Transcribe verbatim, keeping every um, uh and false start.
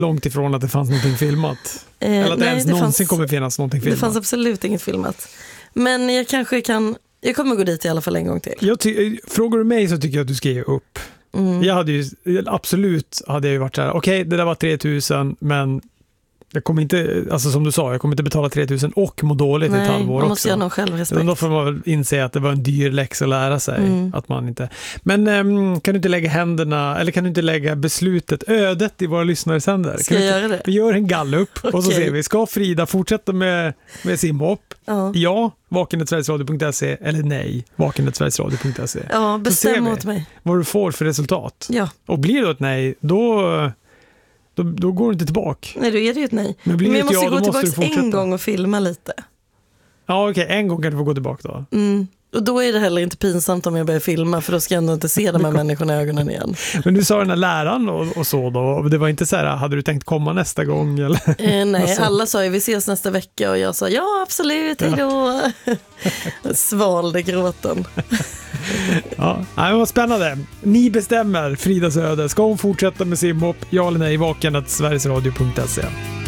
långt ifrån att det fanns någonting filmat. Eh, Eller att det nej, ens det någonsin fanns, kommer finnas någonting filmat. Det fanns absolut inget filmat. Men jag kanske kan, jag kommer gå dit i alla fall en gång till. Jag ty- frågar du mig så tycker jag att du ska ge upp. Mm. Jag hade ju, absolut hade jag ju varit så här, okej, okay, det där var tre tusen, men jag kommer inte, alltså som du sa, jag kommer inte betala tre tusen och må dåligt. Nej, i ett halvår också. Nej, man måste göra någon självrespekt. Då får man inse att det var en dyr läxa att lära sig. Mm. Att man inte... Men äm, kan du inte lägga händerna, eller kan du inte lägga beslutet, ödet i våra lyssnares händer? Ska jag göra det? Vi gör en gallup okay. och så ser vi, ska Frida fortsätta med, med simhopp? Uh. Ja, vaken at sveriges radio punkt se, eller nej, vaken at sveriges radio punkt se. Ja, bestäm åt mig. Vad du får för resultat. Ja. Och blir det ett nej, då... Då, då går det inte tillbaka. Nej, då är det ju ett nej. Men, blir Men jag måste ja, gå tillbaka en gång och filma lite. Ja, okej. Okay. En gång kan du få gå tillbaka då. Mm. Och då är det heller inte pinsamt om jag börjar filma, för då ska jag ändå inte se de här människorna i ögonen igen. Men du sa den här läraren och, och så då. Det var inte så här, hade du tänkt komma nästa gång? Eller? Eh, nej, alltså. Alla sa ju vi ses nästa vecka och jag sa ja, absolut, hej då. Ja. Svalde gråten. Ja, det var spännande. Ni bestämmer Fridas öde. Ska hon fortsätta med simhopp? Ja eller nej? Vaken at sveriges radio punkt se.